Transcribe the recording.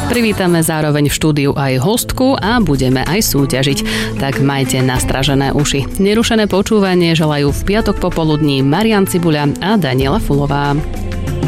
Privítame zároveň v štúdiu aj hostku a budeme aj súťažiť. Tak majte nastražené uši. Nerušené počúvanie želajú v piatok popoludní Marian Cibuľa a Daniela Fulová.